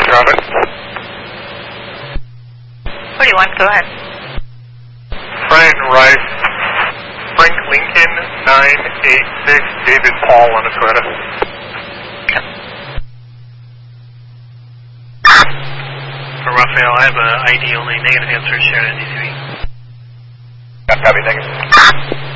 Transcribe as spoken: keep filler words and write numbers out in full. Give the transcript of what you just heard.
traffic. What do you want? Go ahead. Brian Rice, Frank Lincoln, nine eight six, David Paul on a Toyota. For Raphael, I have a I D only negative answer shared at D three. Copy, negative.